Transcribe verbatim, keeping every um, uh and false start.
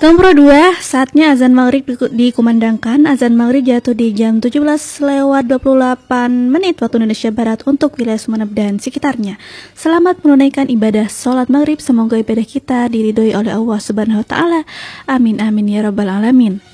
Nomor dua, saatnya azan maghrib dikumandangkan. Azan maghrib jatuh di jam tujuh belas lewat dua puluh delapan menit waktu Indonesia Barat untuk wilayah Sumeneb dan sekitarnya. Selamat menunaikan ibadah sholat maghrib. Semoga ibadah kita diridhoi oleh Allah Subhanahu Wa Taala. Amin amin ya rabbal alamin.